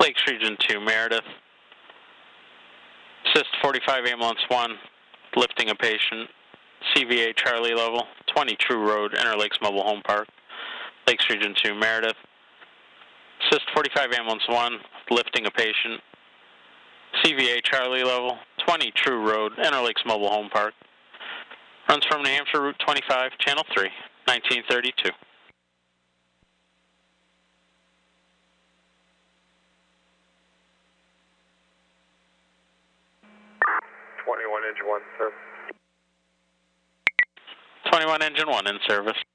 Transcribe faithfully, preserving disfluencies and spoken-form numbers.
Lakes Region two, Meredith. Assist forty-five Ambulance one, lifting a patient. C V A Charlie level, twenty True Road, Interlakes Mobile Home Park. Lakes Region two, Meredith. Assist forty-five Ambulance one, lifting a patient. C V A Charlie level, twenty True Road, Interlakes Mobile Home Park. Runs from New Hampshire Route twenty-five, Channel three, nineteen thirty-two. twenty-one Engine one, sir. twenty-one Engine one in service.